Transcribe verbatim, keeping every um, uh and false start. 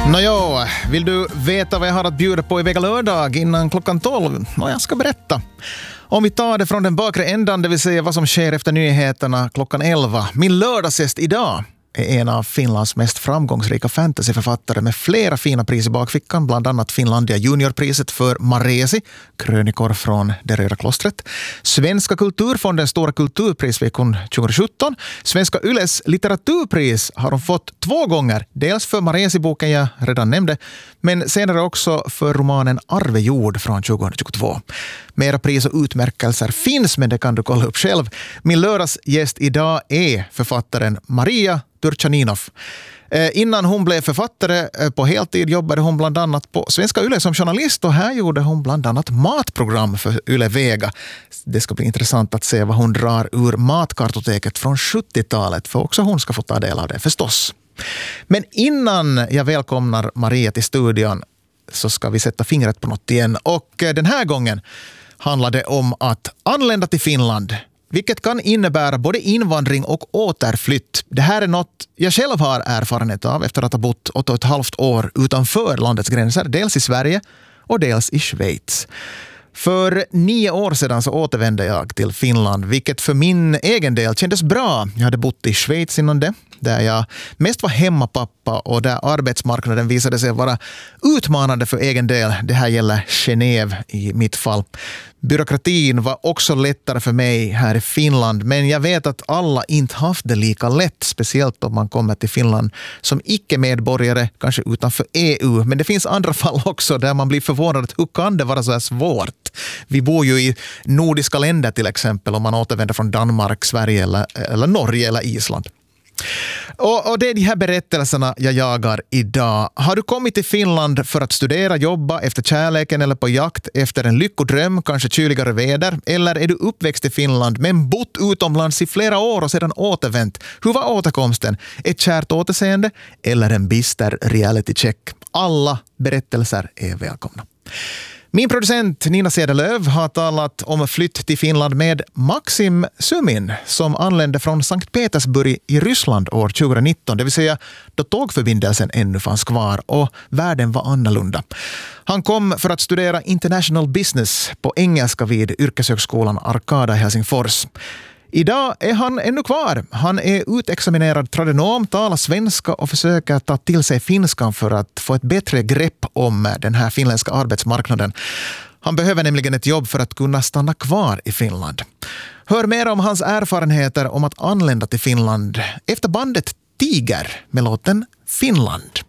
Nåjo, vill du veta vad jag har att bjuda på i vecka lördag innan klockan tolv? Nå, jag ska berätta. Om vi tar det från den bakre ändan, det vill säga vad som sker efter nyheterna klockan elva. Min lördagsgäst idag är en av Finlands mest framgångsrika fantasyförfattare med flera fina pris i bakfickan, bland annat Finlandia juniorpriset för Maresi, krönikor från det röda klostret, Svenska kulturfondens stora kulturprisveckan tjugosjutton, Svenska Yles litteraturpris har hon fått två gånger, dels för Maresi-boken jag redan nämnde, men senare också för romanen Arvejord från tjugohundratjugotvå. Mera pris och utmärkelser finns, men det kan du kolla upp själv. Min lördagsgäst idag är författaren Maria Turchaninov. Eh, innan hon blev författare eh, på heltid jobbade hon bland annat på Svenska Yle som journalist, och här gjorde hon bland annat matprogram för Yle Vega. Det ska bli intressant att se vad hon drar ur matkartoteket från sjuttiotalet, för också hon ska få ta del av det förstås. Men innan jag välkomnar Maria till studion så ska vi sätta fingret på något igen, och eh, den här gången handlar det om att anlända till Finland, vilket kan innebära både invandring och återflytt. Det här är något jag själv har erfarenhet av efter att ha bott åtta och ett halvt år utanför landets gränser, dels i Sverige och dels i Schweiz. För nio år sedan så återvände jag till Finland, vilket för min egen del kändes bra. Jag hade bott i Schweiz innan det, där jag mest var hemmapappa och där arbetsmarknaden visade sig vara utmanande för egen del. Det här gäller Genève i mitt fall. Byråkratin var också lättare för mig här i Finland, men jag vet att alla inte haft det lika lätt, speciellt om man kommer till Finland som icke-medborgare, kanske utanför E U. Men det finns andra fall också där man blir förvånad att hur kan det vara så här svårt? Vi bor ju i nordiska länder till exempel, om man återvänder från Danmark, Sverige eller, eller Norge eller Island. Och, och det är de här berättelserna jag jagar idag. Har du kommit till Finland för att studera, jobba efter kärleken eller på jakt efter en lyckodröm, kanske kyligare väder? Eller är du uppväxt i Finland men bott utomlands i flera år och sedan återvänt? Hur var återkomsten? Ett kärt återseende eller en bister reality check? Alla berättelser är välkomna. Min producent Nina Cederlöv har talat om flytt till Finland med Maxim Sumin som anlände från Sankt Petersburg i Ryssland år tjugonitton, det vill säga då tågförbindelsen ännu fanns kvar och världen var annorlunda. Han kom för att studera international business på engelska vid yrkeshögskolan Arkada i Helsingfors. Idag är han ännu kvar. Han är utexaminerad tradenom, talar svenska och försöker ta till sig finskan för att få ett bättre grepp om den här finländska arbetsmarknaden. Han behöver nämligen ett jobb för att kunna stanna kvar i Finland. Hör mer om hans erfarenheter om att anlända till Finland efter bandet Tiger med låten Finland.